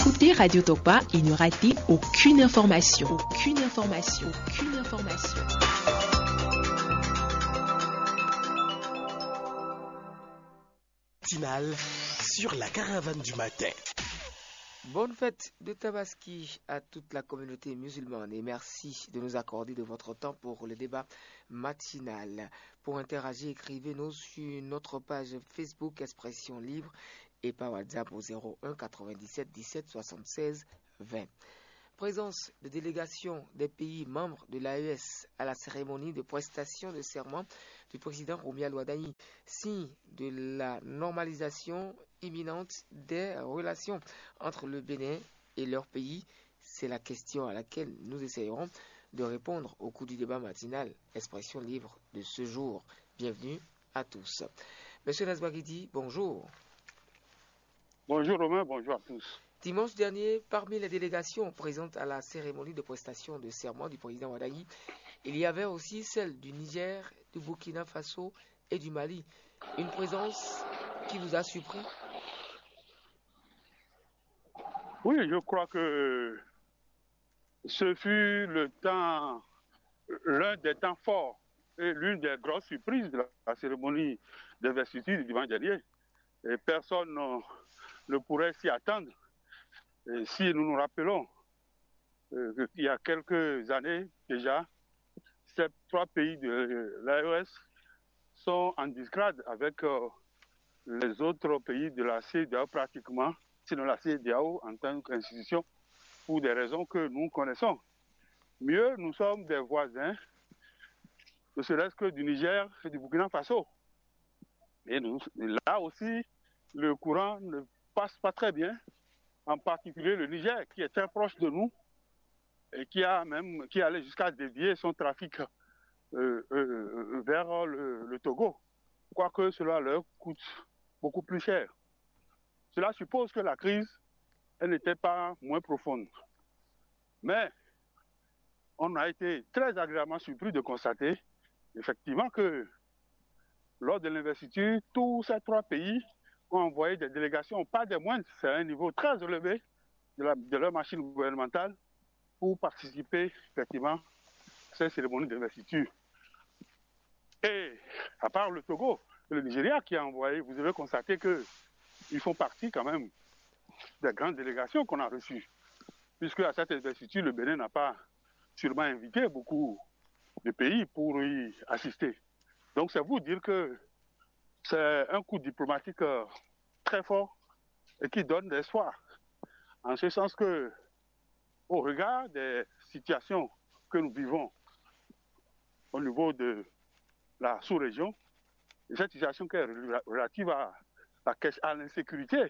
écoutez Radio Tokpa et ne ratez aucune information. Aucune information. Aucune information. Matinale sur la caravane du matin. Bonne fête de Tabaski à toute la communauté musulmane et merci de nous accorder de votre temps pour le débat matinal. Pour interagir, écrivez-nous sur notre page Facebook Expression Libre et par WhatsApp au 01 97 17 76 20. Présence de délégation des pays membres de l'AES à la cérémonie de prestation de serment du président Romuald Wadani, signe de la normalisation imminente des relations entre le Bénin et leur pays. C'est la question à laquelle nous essayerons de répondre au cours du débat matinal Expression libre de ce jour. Bienvenue à tous. Monsieur Nasbaridi, bonjour. Bonjour Romain, bonjour à tous. Dimanche dernier, parmi les délégations présentes à la cérémonie de prestation de serment du président Wadani, il y avait aussi celle du Niger, du Burkina Faso et du Mali. Une présence qui vous a surpris? Oui, je crois que ce fut l'un des temps forts et l'une des grosses surprises de la cérémonie d'investiture du dimanche dernier. Et personne ne pourrait s'y attendre. Et si nous nous rappelons qu'il y a quelques années déjà, ces trois pays de l'AES sont en disgrade avec les autres pays de la CEDEAO pratiquement, sinon la CEDEAO en tant qu'institution, pour des raisons que nous connaissons. Mieux, nous sommes des voisins, ne serait-ce que du Niger et du Burkina Faso. Et là aussi, le courant ne passe pas très bien, en particulier le Niger, qui est très proche de nous et qui allait jusqu'à dévier son trafic vers le Togo, quoique cela leur coûte beaucoup plus cher. Cela suppose que la crise, elle n'était pas moins profonde. Mais on a été très agréablement surpris de constater effectivement que lors de l'investiture, tous ces trois pays ont envoyé des délégations, pas des moindres, c'est un niveau très élevé de leur machine gouvernementale pour participer effectivement à cette cérémonie d'investiture. Et à part le Togo, le Nigeria qui a envoyé, vous devez constater qu'ils font partie quand même des grandes délégations qu'on a reçues. Puisque à cette investiture, le Bénin n'a pas sûrement invité beaucoup de pays pour y assister. Donc c'est vous dire que c'est un coup diplomatique très fort et qui donne de l'espoir. En ce sens que, au regard des situations que nous vivons au niveau de la sous-région, cette situation qui est relative à l'insécurité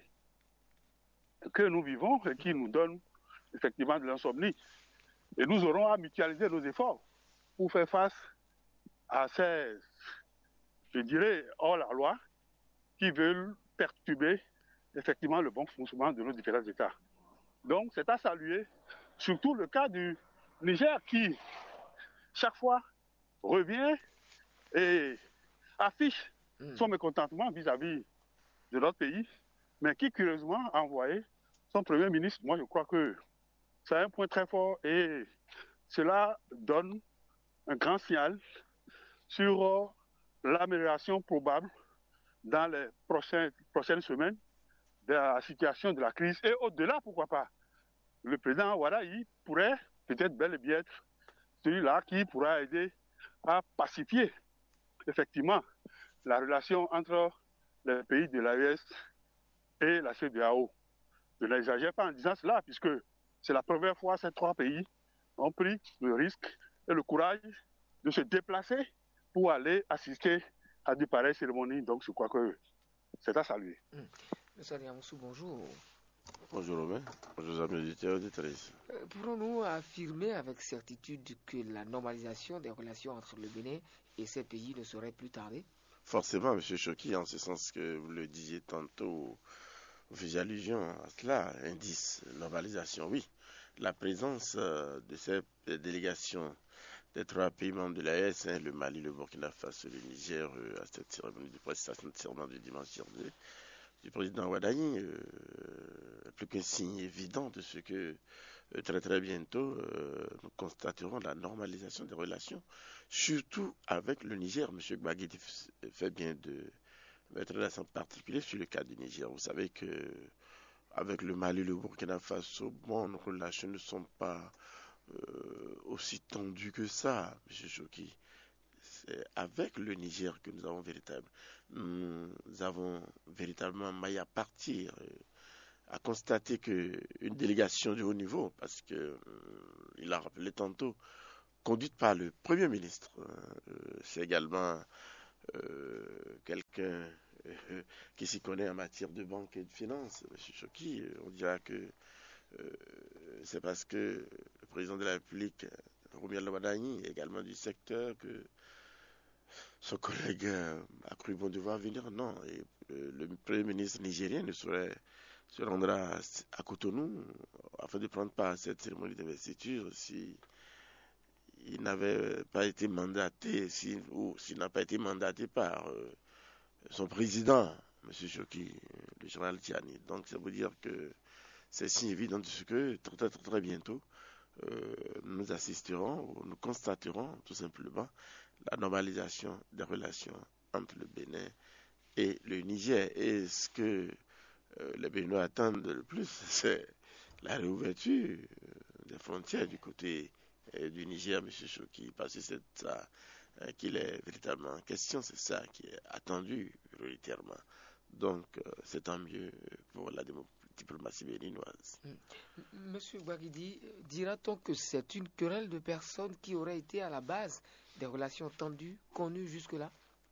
que nous vivons et qui nous donne effectivement de l'insomnie. Et nous aurons à mutualiser nos efforts pour faire face à ces, je dirais, hors-la-loi qui veulent perturber effectivement le bon fonctionnement de nos différents États. Donc c'est à saluer, surtout le cas du Niger qui, chaque fois, revient et affiche son mécontentement vis-à-vis de notre pays, mais qui curieusement a envoyé son Premier ministre. Moi, je crois que c'est un point très fort et cela donne un grand signal sur l'amélioration probable dans les prochaines semaines de la situation de la crise et au-delà, pourquoi pas. Le président Ouattara pourrait peut-être bel et bien être celui-là qui pourra aider à pacifier effectivement la relation entre les pays de l'AES et la CEDEAO. Je n'exagère pas en disant cela, puisque c'est la première fois que ces trois pays ont pris le risque et le courage de se déplacer pour aller assister à de pareilles cérémonies. Donc je crois que c'est à saluer. Monsieur Aliamoussou, bonjour. Bonjour Romain, bonjour amis auditeurs et auditrices. Pourrons-nous affirmer avec certitude que la normalisation des relations entre le Bénin et ces pays ne saurait plus tarder? Forcément, M. Choki, en ce sens que vous le disiez tantôt, vous faisiez allusion à cela, indice, normalisation, oui. La présence de ces délégations des trois pays membres de l'AES, le Mali, le Burkina Faso, le Niger, à cette cérémonie de prestation de serment du dimanche dernier, du président Wadani, plus qu'un signe évident de ce que très très bientôt nous constaterons la normalisation des relations, surtout avec le Niger. M. Gbagidi fait bien de mettre l'accent particulier sur le cas du Niger. Vous savez que avec le Mali et le Burkina Faso, bon, nos relations ne sont pas aussi tendues que ça, M. Choki. C'est avec le Niger que nous avons véritablement maille à partir, à constater qu'une délégation de haut niveau, parce que il a rappelé tantôt, conduite par le Premier ministre, c'est également quelqu'un qui s'y connaît en matière de banque et de finance, M. Choki. On dira que c'est parce que le président de la République, Romuald Wadani, est également du secteur, que son collègue a cru bon devoir venir. Non, et le Premier ministre nigérien ne saurait se rendra à Cotonou afin de prendre part à cette cérémonie d'investiture si il n'avait pas été mandaté, ou s'il n'a pas été mandaté par son président, M. Choki, le général Tiani. Donc ça veut dire que c'est si évident de ce que très bientôt nous assisterons, ou nous constaterons tout simplement la normalisation des relations entre le Bénin et le Niger. Et ce que les Béninois attendent le plus, c'est la réouverture des frontières du côté du Niger, M. Choki, parce que c'est ça qu'il est véritablement en question, c'est ça qui est attendu prioritairement. Donc, c'est tant mieux pour la diplomatie béninoise. Monsieur Gbagidi, dira-t-on que c'est une querelle de personnes qui aurait été à la base des relations tendues connues jusque-là?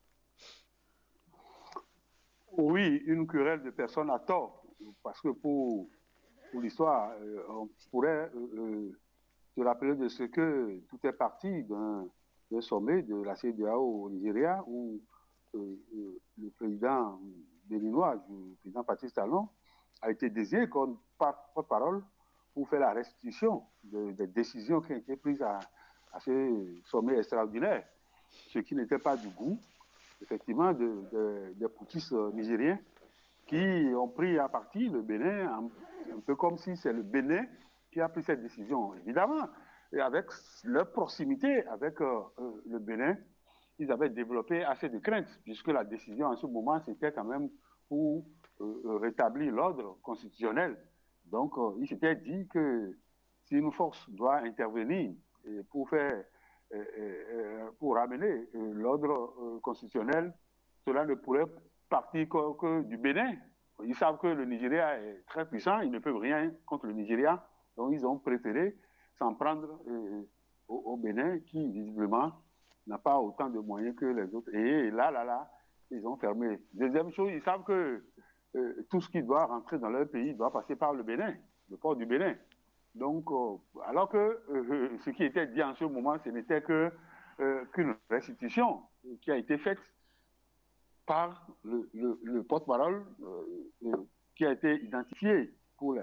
Oui, une querelle de personnes à tort, parce que pour l'histoire, on pourrait se rappeler de ce que tout est parti d'un sommet de la CEDEAO au Nigeria, où le président béninois, le président Patrice Talon, a été désigné comme porte-parole pour faire la restitution des décisions qui ont été prises à ce sommet extraordinaire, ce qui n'était pas du goût, effectivement, des putschistes nigériens qui ont pris à partie le Bénin, un peu comme si c'est le Bénin qui a pris cette décision. Évidemment, et avec leur proximité avec le Bénin, ils avaient développé assez de craintes, puisque la décision en ce moment, c'était quand même pour rétablir l'ordre constitutionnel. Donc, ils s'étaient dit que si une force doit intervenir pour ramener l'ordre constitutionnel, cela ne pourrait partir que du Bénin. Ils savent que le Nigeria est très puissant, ils ne peuvent rien contre le Nigeria, donc ils ont préféré s'en prendre au Bénin, qui visiblement n'a pas autant de moyens que les autres. Et là, ils ont fermé. Deuxième chose, ils savent que tout ce qui doit rentrer dans leur pays doit passer par le Bénin, le port du Bénin. Donc, alors que ce qui était dit en ce moment, ce n'était qu'une restitution qui a été faite par le porte-parole qui a été identifié pour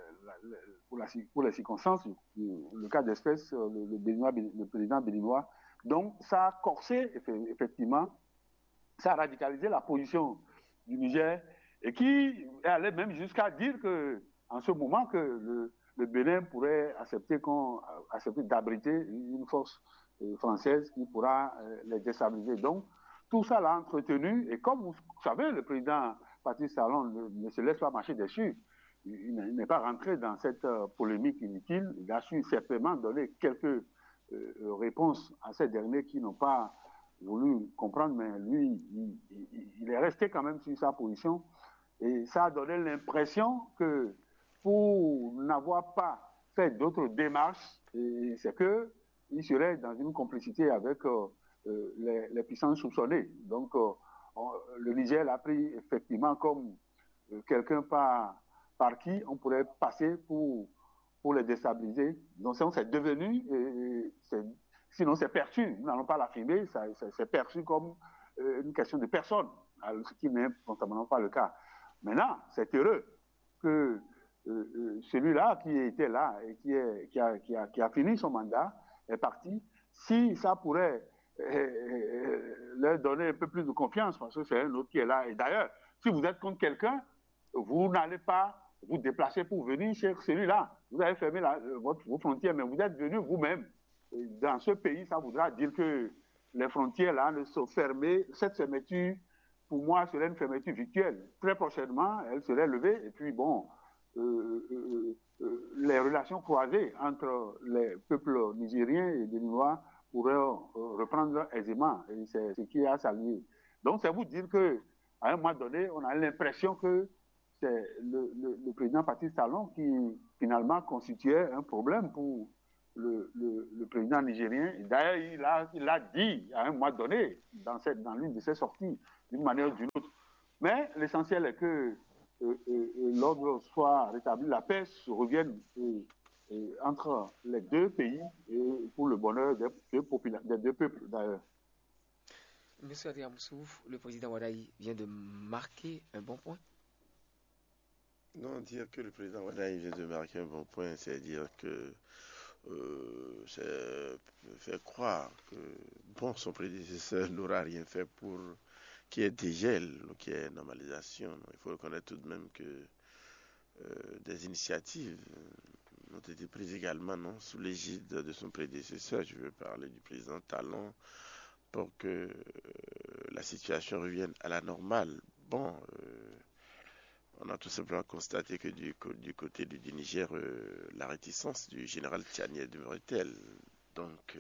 les circonstances, le cas d'espèce, le président béninois. Donc, ça a corsé, effectivement, ça a radicalisé la position du Niger et qui allait même jusqu'à dire qu'en ce moment, que le Bénin pourrait accepter d'abriter une force française qui pourra les déstabiliser. Donc, tout ça l'a entretenu, et comme vous savez, le président Patrice Talon ne se laisse pas marcher dessus. Il n'est pas rentré dans cette polémique inutile. Il a su certainement donner quelques réponses à ces derniers qui n'ont pas voulu comprendre, mais lui, il est resté quand même sur sa position. Et ça a donné l'impression que pour n'avoir pas fait d'autres démarches, c'est qu'il serait dans une complicité avec les puissances soupçonnées. Donc, le Niger l'a pris effectivement comme quelqu'un par qui on pourrait passer pour les déstabiliser. Donc, c'est devenu, sinon c'est perçu, nous n'allons pas l'affirmer, c'est perçu comme une question de personne, ce qui n'est fondamentalement pas le cas. Maintenant, c'est heureux que celui-là qui était là et qui a fini son mandat est parti. Si ça pourrait leur donner un peu plus de confiance, parce que c'est un autre qui est là. Et d'ailleurs, si vous êtes contre quelqu'un, vous n'allez pas vous déplacez pour venir chez celui-là. Vous avez fermé vos frontières, mais vous êtes venu vous-même. Dans ce pays, ça voudra dire que les frontières là ne sont fermées. Cette fermeture, pour moi, serait une fermeture virtuelle. Très prochainement, elle serait levée. Et puis, bon, les relations croisées entre les peuples nigériens et béninois pourraient reprendre aisément. Et c'est ce qui a salué. Donc, c'est vous dire que à un moment donné, on a l'impression que c'est le président Patrice Talon qui, finalement, constituait un problème pour le président nigérien. D'ailleurs, il a dit à un moment donné, dans l'une de ses sorties, d'une manière ou d'une autre. Mais l'essentiel est que l'ordre soit rétabli, la paix revienne entre les deux pays et pour le bonheur des deux peuples, d'ailleurs. Monsieur Adriamsou, le président Wadaï vient de marquer un bon point. Non, dire que le président Wadaï vient de marquer un bon point, c'est dire que c'est faire croire que son prédécesseur n'aura rien fait pour qu'il y ait dégel ou qu'il y ait normalisation. Il faut reconnaître tout de même que des initiatives ont été prises également sous l'égide de son prédécesseur. Je veux parler du président Talon, pour que la situation revienne à la normale. Bon, on a tout simplement constaté que du côté du Niger, la réticence du général Tchanier demeurait-elle. Donc,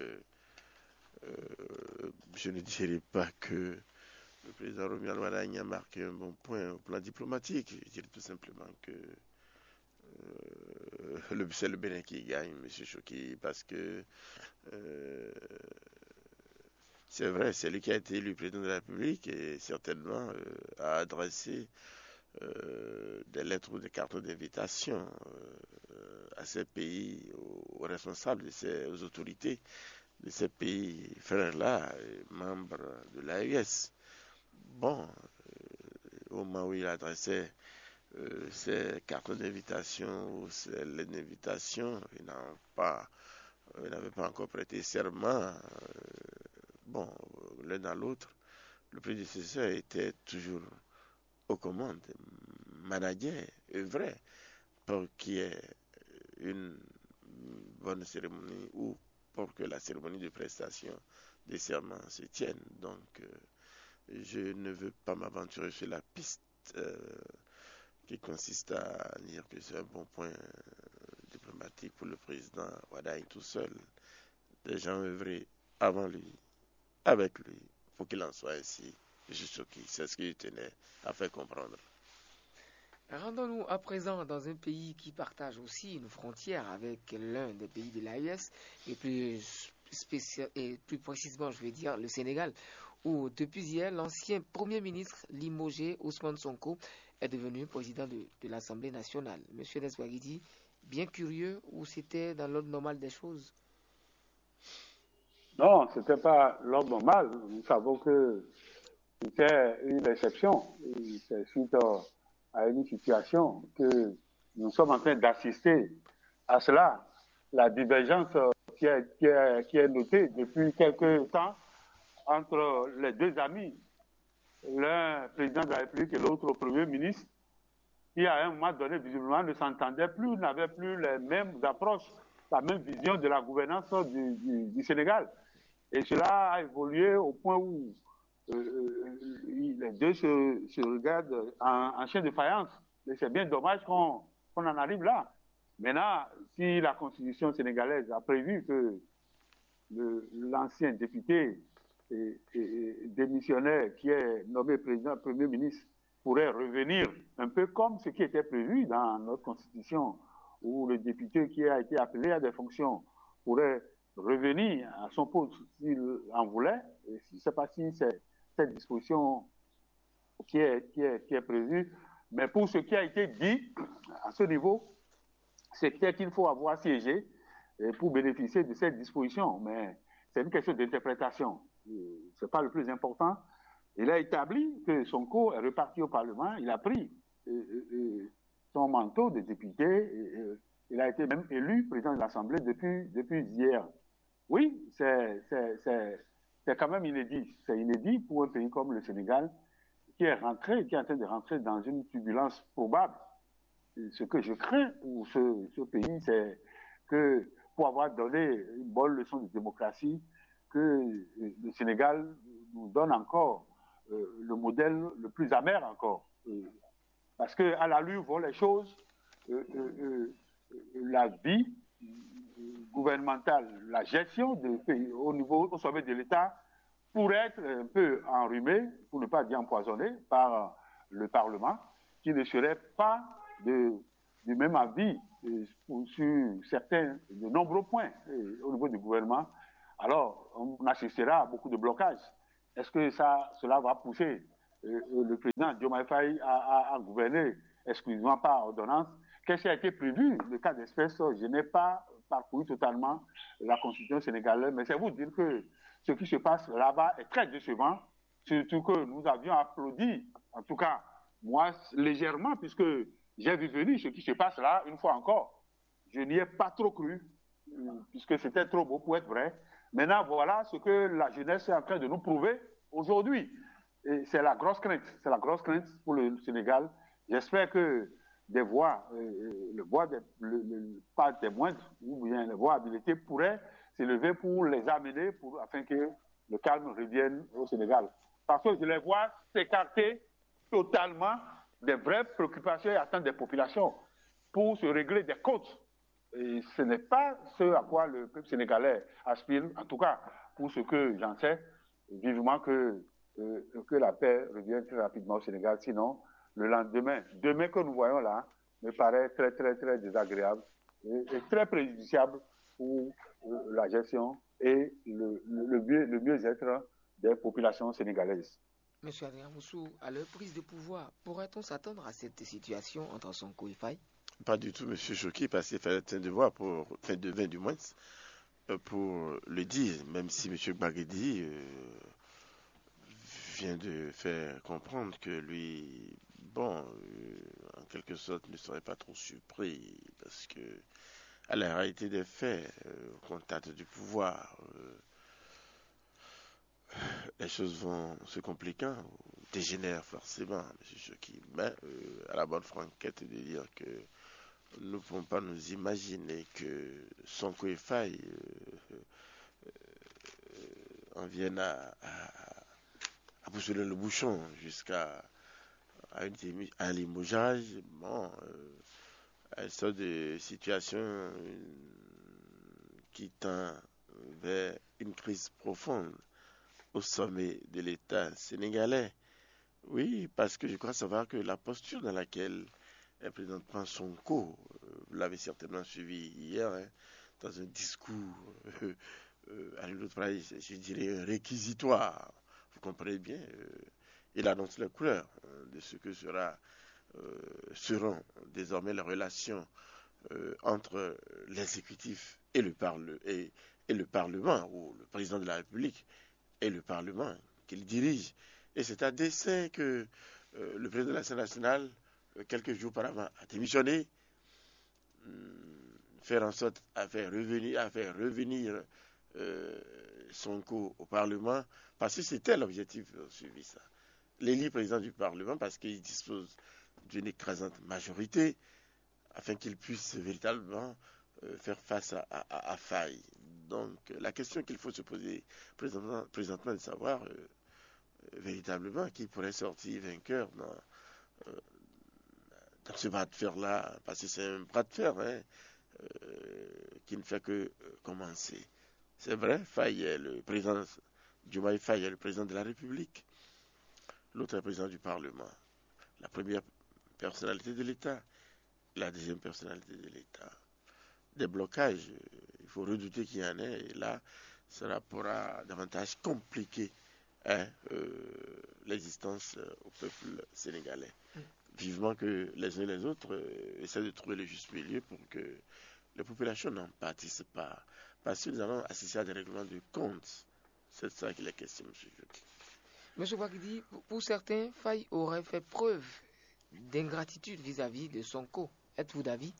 je ne dirais pas que le président Romuald Wadagne a marqué un bon point au plan diplomatique. Je dirais tout simplement que c'est le Bénin qui gagne, M. Choki, parce que c'est vrai, c'est lui qui a été élu président de la République et certainement a adressé des lettres ou des cartes d'invitation à ces pays, aux responsables, aux autorités de ces pays frères-là, membres de l'AES. Bon, au moment où il adressait ces cartes d'invitation ou ces lettres d'invitation, il n'avait pas encore prêté serment. Bon, l'un dans l'autre, le prédécesseur était toujours aux commandes, manager, vrai, pour qu'il y ait une bonne cérémonie ou pour que la cérémonie de prestation des serments se tienne. Donc, je ne veux pas m'aventurer sur la piste qui consiste à dire que c'est un bon point diplomatique pour le président Wadagne tout seul. Des gens œuvrés avant lui, avec lui, pour qu'il en soit ainsi. C'est ce qu'il tenait à faire comprendre. Rendons-nous à présent dans un pays qui partage aussi une frontière avec l'un des pays de l'AES et plus précisément, je vais dire, le Sénégal, où depuis hier, l'ancien Premier ministre limogé Ousmane Sonko est devenu président de l'Assemblée nationale. Monsieur Neswagidi, bien curieux, ou c'était dans l'ordre normal des choses? Non, ce n'était pas l'ordre normal. Nous savons que c'était une exception. C'est suite à une situation que nous sommes en train d'assister à cela. La divergence qui est notée depuis quelque temps entre les deux amis, l'un président de la République et l'autre Premier ministre, qui à un moment donné, visiblement, ne s'entendaient plus, n'avaient plus les mêmes approches, la même vision de la gouvernance du Sénégal. Et cela a évolué au point où les deux se regardent en chien de faïence. Et c'est bien dommage qu'on en arrive là. Maintenant, si la Constitution sénégalaise a prévu que l'ancien député et démissionnaire qui est nommé président, Premier ministre, pourrait revenir un peu comme ce qui était prévu dans notre Constitution, où le député qui a été appelé à des fonctions pourrait revenir à son poste s'il en voulait. Et je ne sais pas si c'est cette disposition qui est prévue, mais pour ce qui a été dit à ce niveau, c'est peut-être qu'il faut avoir siégé pour bénéficier de cette disposition, mais c'est une question d'interprétation. Ce n'est pas le plus important. Il a établi que Sonko est reparti au Parlement, il a pris son manteau de député, il a été même élu président de l'Assemblée depuis hier. Oui, c'est quand même inédit. C'est inédit pour un pays comme le Sénégal qui est en train de rentrer dans une turbulence probable. ce que je crains pour ce pays, c'est que pour avoir donné une bonne leçon de démocratie, que le Sénégal nous donne encore le modèle le plus amer encore. Parce qu'à l'allure vont les choses, la vie gouvernementale, la gestion de pays au sommet de l'État pourrait être un peu enrhumée, pour ne pas dire empoisonnée, par le Parlement, qui ne serait pas du même avis sur de nombreux points au niveau du gouvernement. Alors, on assistera à beaucoup de blocages. Est-ce que cela va pousser le président Diomaye Faye à gouverner exclusivement par ordonnance? Qu'est-ce qui a été prévu? Le cas d'espèce, je n'ai pas parcouru totalement la constitution sénégalaise, mais c'est vous dire que ce qui se passe là-bas est très décevant, surtout que nous avions applaudi, en tout cas, moi, légèrement, puisque j'ai vu venir ce qui se passe là, une fois encore. Je n'y ai pas trop cru, puisque c'était trop beau pour être vrai. Maintenant, voilà ce que la jeunesse est en train de nous prouver aujourd'hui. Et c'est la grosse crainte pour le Sénégal. J'espère que des voix, pas des moindres, ou bien les voix habilitées pourraient s'élever pour les amener, afin que le calme revienne au Sénégal. Parce que je les vois s'écarter totalement des vraies préoccupations et attentes des populations pour se régler des comptes. Et ce n'est pas ce à quoi le peuple sénégalais aspire, en tout cas pour ce que j'en sais, vivement que la paix revienne très rapidement au Sénégal. Sinon, le lendemain, demain que nous voyons là, me paraît très, très, très désagréable et très préjudiciable pour la gestion et le mieux-être des populations sénégalaises. Monsieur Adrien Moussou, à leur prise de pouvoir, pourrait-on s'attendre à cette situation entre Sonko et Faye? Pas du tout, monsieur Choki, parce qu'il fallait un devoir du moins, pour le dire, même si monsieur Bagedi vient de faire comprendre que lui, en quelque sorte, ne serait pas trop surpris, parce que, à la réalité des faits, au contact du pouvoir, les choses vont se compliquant, dégénèrent forcément, monsieur Choki. Mais, à la bonne franquette de dire que nous ne pouvons pas nous imaginer que Sonko et Faye en viennent à bousculer le bouchon jusqu'à un limogeage. Elle sort de situation qui tend vers une crise profonde au sommet de l'État sénégalais. Oui, parce que je crois savoir que la posture dans laquelle est présentement Sonko, vous l'avez certainement suivi hier, dans un discours à l'autre phrase, je dirais réquisitoire. Vous comprenez bien, il annonce les couleurs de ce que seront désormais les relations entre l'exécutif et le Parlement, ou le président de la République et le Parlement qu'il dirige. Et c'est à dessein que le président de l'Assemblée nationale, quelques jours auparavant, a démissionné, faire en sorte à faire revenir Sonko au Parlement, parce que c'était l'objectif suivi, ça. L'élire président du Parlement, parce qu'il dispose d'une écrasante majorité, afin qu'il puisse véritablement faire face à Faye. Donc, la question qu'il faut se poser présentement est de savoir véritablement qui pourrait sortir vainqueur dans ce bras de fer-là, parce que c'est un bras de fer qui ne fait que commencer. C'est vrai, Faye est le président, Diomaye Faye est le président de la République, l'autre est le président du Parlement, la première personnalité de l'État, la deuxième personnalité de l'État. Des blocages, il faut redouter qu'il y en ait, et là, cela pourra davantage compliquer l'existence au peuple sénégalais. Vivement que les uns et les autres essaient de trouver le juste milieu pour que les populations n'en pâtissent pas. Parce que nous allons assister à des règlements de comptes. C'est ça qu'il est question, M. Joki. M. Bagdi, pour certains, Faye aurait fait preuve d'ingratitude vis-à-vis de Sonko. Êtes-vous d'avis?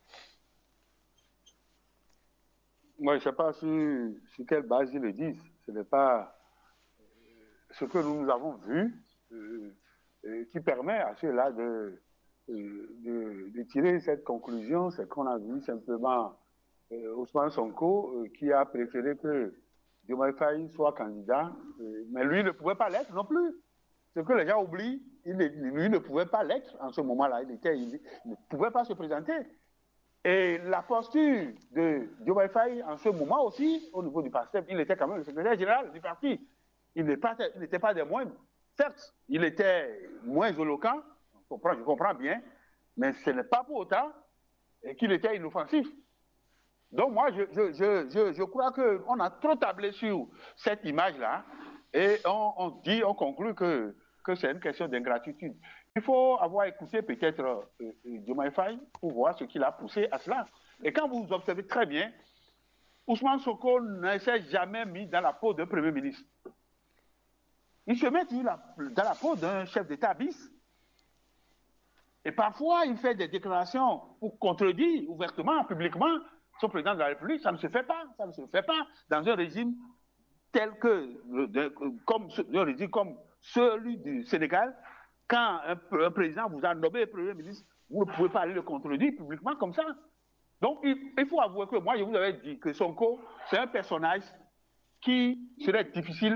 Moi, je ne sais pas sur quelle base ils le disent. Ce n'est pas ce que nous avons vu qui permet à ceux-là de tirer cette conclusion, c'est qu'on a vu simplement Ousmane Sonko qui a préféré que Diomaye Faye soit candidat, mais lui ne pouvait pas l'être non plus. Ce que les gens oublient, lui ne pouvait pas l'être en ce moment-là. Il ne pouvait pas se présenter. Et la posture de Diomaye Faye en ce moment aussi, au niveau du PASTEF, il était quand même le secrétaire général du parti. Il n'était pas des moindres. Certes, il était moins éloquent, je comprends bien, mais ce n'est pas pour autant qu'il était inoffensif. Donc moi, je crois qu'on a trop tablé sur cette image-là et on conclut que c'est une question d'ingratitude. Il faut avoir écouté peut-être Diomaye Faye pour voir ce qui l'a poussé à cela. Et quand vous observez très bien, Ousmane Sonko ne s'est jamais mis dans la peau d'un Premier ministre. Il se met dans la peau d'un chef d'État bis. Et parfois, il fait des déclarations pour contredire ouvertement, publiquement, son président de la République. Ça ne se fait pas. Ça ne se fait pas dans un régime tel comme celui du Sénégal. Quand un président vous a nommé Premier ministre, vous ne pouvez pas aller le contredire publiquement comme ça. Donc, il faut avouer que moi, je vous avais dit que Sonko, c'est un personnage qui serait difficile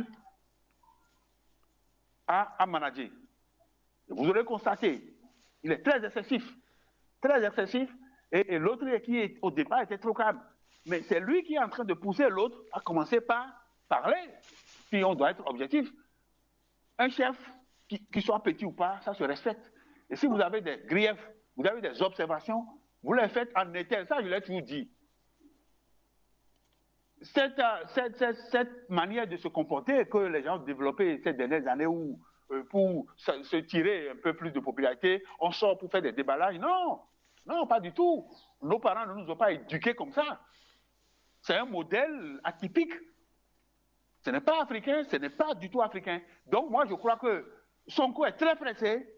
à manager. Vous aurez constaté, il est très excessif, et l'autre qui, au départ, était trop calme. Mais c'est lui qui est en train de pousser l'autre à commencer par parler. Puis on doit être objectif. Un chef, qui soit petit ou pas, ça se respecte. Et si vous avez des griefs, vous avez des observations, vous les faites en état. Ça, je l'ai toujours dit. Cette manière de se comporter que les gens ont développée ces dernières années où, pour se tirer un peu plus de popularité, on sort pour faire des déballages. Non, pas du tout. Nos parents ne nous ont pas éduqués comme ça. C'est un modèle atypique. Ce n'est pas africain, ce n'est pas du tout africain. Donc moi, je crois que Sonko est très pressé.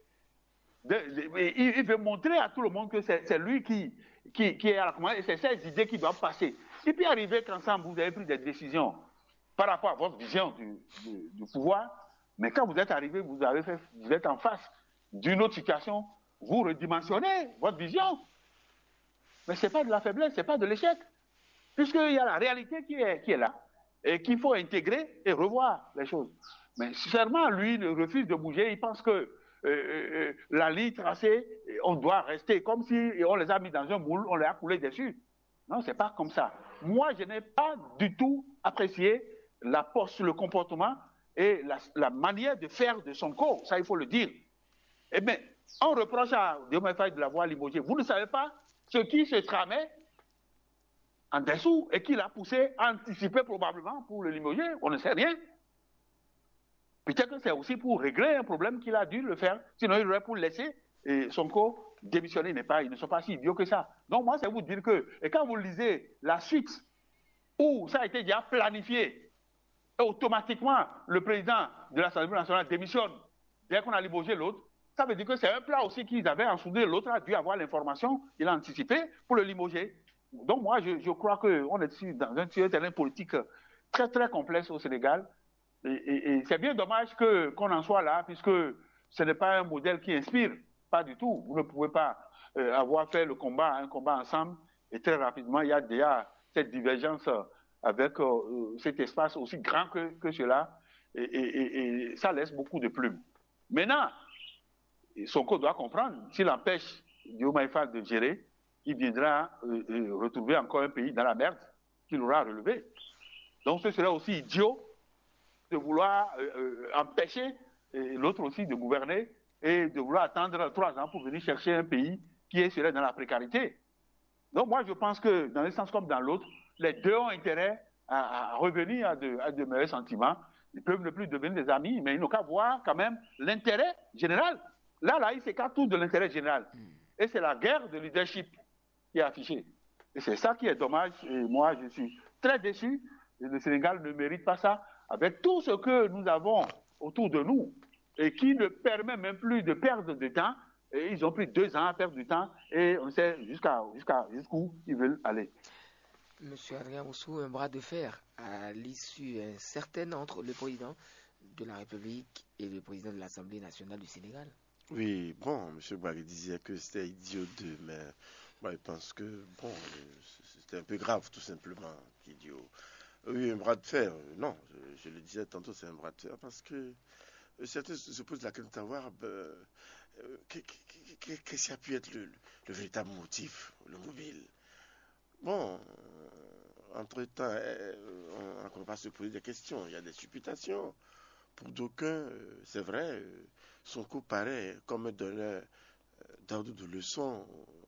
Il veut montrer à tout le monde que c'est lui qui est à la commande et c'est ces idées qui doivent passer. Il peut arriver qu'ensemble, vous avez pris des décisions par rapport à votre vision du pouvoir, mais quand vous êtes arrivé, vous êtes en face d'une autre situation, vous redimensionnez votre vision. Mais ce n'est pas de la faiblesse, ce n'est pas de l'échec, puisqu'il y a la réalité qui est là et qu'il faut intégrer et revoir les choses. Mais sincèrement, lui, il refuse de bouger, il pense que la ligne tracée, on doit rester comme si on les a mis dans un moule, on les a coulés dessus. Non, c'est pas comme ça. Moi, je n'ai pas du tout apprécié la posture, le comportement et la manière de faire de Sonko, ça il faut le dire. Eh bien, on reproche à Diomaye Faye de l'avoir limogé. Vous ne savez pas ce qui se tramait en dessous et qui l'a poussé à anticiper probablement pour le limoger. On ne sait rien. Peut-être que c'est aussi pour régler un problème qu'il a dû le faire. Sinon, il aurait pu laisser Sonko démissionner. Ils ne sont pas si idiots que ça. Donc, moi, c'est vous dire que, et quand vous lisez la suite, où ça a été déjà planifié, et automatiquement, le président de l'Assemblée nationale démissionne dès qu'on a limogé l'autre, ça veut dire que c'est un plan aussi qu'ils avaient en soudé. L'autre a dû avoir l'information, il a anticipé pour le limoger. Donc, moi, je crois qu'on est dans un terrain politique très, très complexe au Sénégal. Et c'est bien dommage qu'on en soit là, puisque ce n'est pas un modèle qui inspire, pas du tout. Vous ne pouvez pas avoir fait un combat ensemble, et très rapidement, il y a déjà cette divergence avec cet espace aussi grand que cela, et ça laisse beaucoup de plumes. Maintenant, Sonko doit comprendre, s'il empêche Diomaye Faye de gérer, il viendra retrouver encore un pays dans la merde qu'il aura relevé. Donc ce serait aussi idiot de vouloir empêcher l'autre aussi de gouverner et de vouloir attendre 3 ans pour venir chercher un pays qui serait dans la précarité. Donc moi je pense que dans un sens comme dans l'autre, les deux ont intérêt à revenir à de meilleurs sentiments. Ils peuvent ne plus devenir des amis, mais ils n'ont qu'à voir quand même l'intérêt général. Là, ils s'écartent tout de l'intérêt général. Et c'est la guerre de leadership qui est affichée. Et c'est ça qui est dommage. Et moi, je suis très déçu. Et le Sénégal ne mérite pas ça. Avec tout ce que nous avons autour de nous et qui ne permet même plus de perdre de temps. Et ils ont pris 2 ans à perdre du temps et on sait jusqu'où ils veulent aller. Monsieur Adrien Moussou, un bras de fer à l'issue incertaine entre le président de la République et le président de l'Assemblée nationale du Sénégal. Oui, bon, M. Boigny disait que c'était idiot d'eux, mais moi, je pense que, bon, c'était un peu grave, tout simplement, idiot. Oui, un bras de fer, non, je le disais tantôt, c'est un bras de fer, parce que certains se posent la question de savoir qu'est-ce qui a pu être le véritable motif, le mobile. Bon, entre-temps, on ne peut pas se poser des questions, il y a des supputations. Pour d'aucuns, c'est vrai, son coup paraît comme un donneur d'ordre de leçons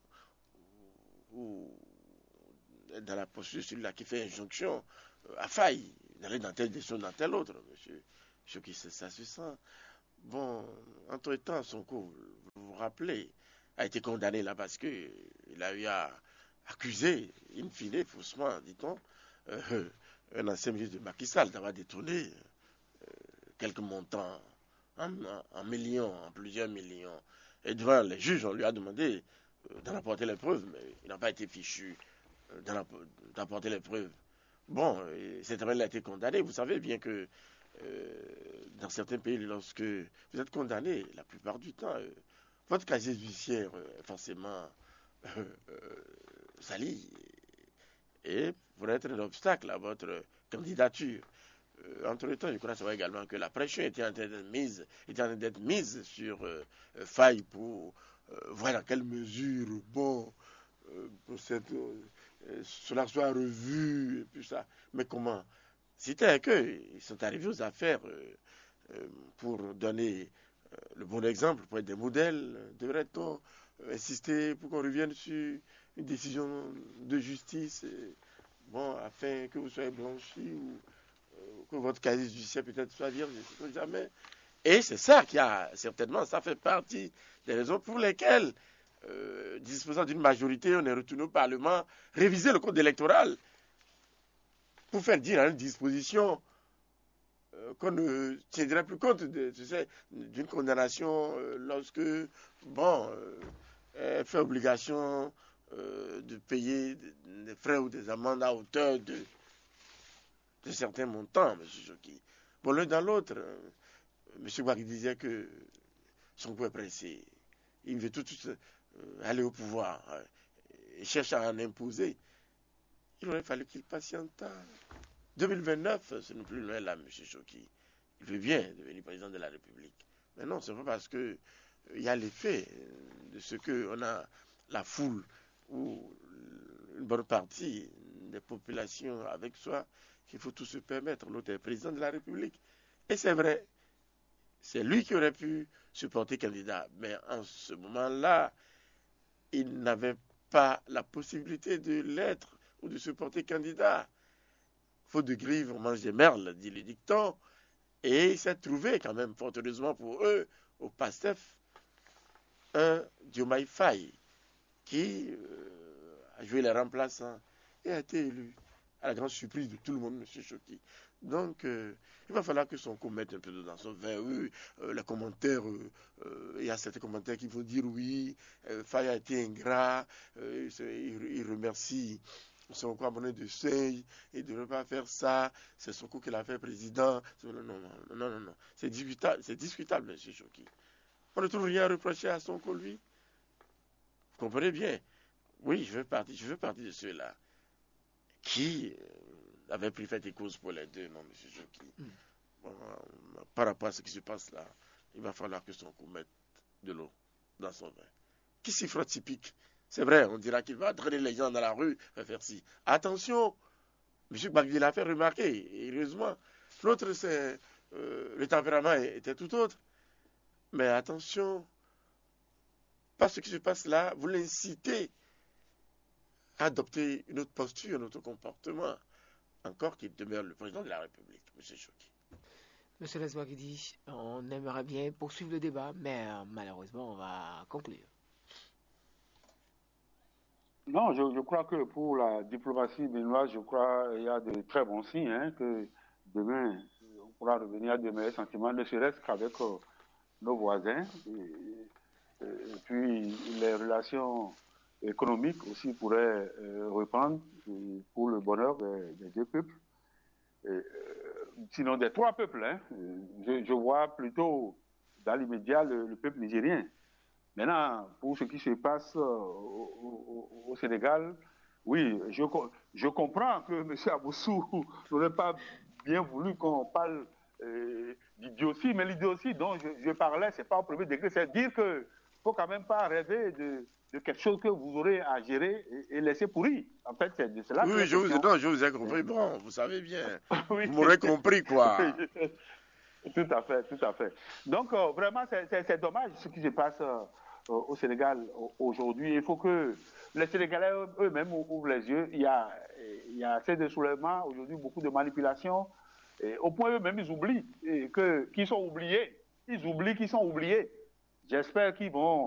ou dans la posture celui-là qui fait injonction à faille d'aller dans telle direction, dans telle autre. Monsieur Choki, ça se sent. Bon, entre-temps, son coup, vous vous rappelez, a été condamné là parce qu'il a eu à accuser, in fine, faussement, dit-on, un ancien ministre de Macky Sall d'avoir détourné quelques montants en millions, en plusieurs millions. Et devant les juges, on lui a demandé d'en apporter les preuves, mais il n'a pas été fichu d'apporter les preuves. Bon, cet homme a été condamné. Vous savez bien que dans certains pays, lorsque vous êtes condamné, la plupart du temps, votre casier judiciaire est forcément sali et pourrait être un obstacle à votre candidature. Entre-temps, je crois savoir également que la pression était en train d'être mise sur Faye pour voir dans quelle mesure, bon, cela soit revu, et puis ça. Mais comment? C'était qu'ils sont arrivés aux affaires pour donner le bon exemple, pour être des modèles. Devrait-on insister pour qu'on revienne sur une décision de justice, bon, afin que vous soyez blanchi ou que votre casier judiciaire peut-être soit vierge, je ne sais jamais. Et c'est ça qui a certainement, ça fait partie des raisons pour lesquelles, disposant d'une majorité, on est retourné au Parlement, réviser le code électoral pour faire dire à une disposition qu'on ne tiendrait plus compte d'une condamnation lorsque, bon, elle fait obligation de payer des frais ou des amendes à hauteur de certains montants, M. Joki. Bon, l'un dans l'autre, M. Boigny disait que son coup est pressé. Il veut tout de suite aller au pouvoir. Il cherche à en imposer. Il aurait fallu qu'il patiente. 2029, ce n'est plus loin là, M. Choki. Il veut bien devenir président de la République. Mais non, c'est pas parce que il y a l'effet de ce qu'on a la foule ou une bonne partie des populations avec soi qu'il faut tout se permettre. L'autre est président de la République. Et c'est vrai, c'est lui qui aurait pu se porter candidat. Mais en ce moment-là, il n'avait pas la possibilité de l'être ou de se porter candidat. Faute de grive, on mange des merles, dit le dicton. Et il s'est trouvé quand même, fort heureusement pour eux, au PASTEF, un Diomaye Faye qui a joué les remplaçants et a été élu, à la grande surprise de tout le monde, M. Choki. Donc, il va falloir que son coup mette un peu dans son vin. Oui, les commentaires, il y a certains commentaires qui vont dire oui, Faye a été ingrat, il remercie son coup abonné de seuil, il ne devrait pas faire ça, c'est son coup qu'il a fait président. Non. C'est discutable, M. Choki. On ne trouve rien à reprocher à son coup, lui. Vous comprenez bien? Oui, je veux partir de ceux-là qui avaient pris fait et cause pour les deux, non, M. Choki. Bon, par rapport à ce qui se passe là, il va falloir que son coup mette de l'eau dans son vin. Qui s'y frotte typique? C'est vrai, on dira qu'il va traîner les gens dans la rue, faire ci. Attention, M. Bagdi l'a fait remarquer, heureusement. L'autre, c'est le tempérament était tout autre. Mais attention, pas ce qui se passe là, vous l'incitez à adopter une autre posture, un autre comportement, encore qu'il demeure le président de la République, M. Choki. Monsieur Leswagidi, on aimerait bien poursuivre le débat, mais malheureusement, on va conclure. Non, je crois que pour la diplomatie béninoise, je crois qu'il y a de très bons signes, hein, que demain, on pourra revenir à de meilleurs sentiments, ne serait-ce qu'avec nos voisins. Et puis, les relations économiques aussi pourraient reprendre pour le bonheur des deux peuples. Sinon, des trois peuples. Hein. Je vois plutôt dans l'immédiat le peuple nigérien. Maintenant, pour ce qui se passe au Sénégal, oui, je comprends que M. Aboussou n'aurait pas bien voulu qu'on parle d'idiotie, mais l'idiotie dont je parlais, c'est pas au premier degré, c'est dire qu'il faut quand même pas rêver de quelque chose que vous aurez à gérer et laisser pourrir. En fait, c'est de cela. Oui, je vous ai compris. Bon, vous savez bien. Oui. Vous m'aurez compris, quoi. Tout à fait, tout à fait. Donc, vraiment, c'est dommage ce qui se passe au Sénégal aujourd'hui. Il faut que les Sénégalais eux-mêmes ouvrent les yeux. Il y a assez de soulèvements, aujourd'hui, beaucoup de manipulations. Et au point eux-mêmes, ils oublient qu'ils sont oubliés. Ils oublient qu'ils sont oubliés. J'espère qu'ils vont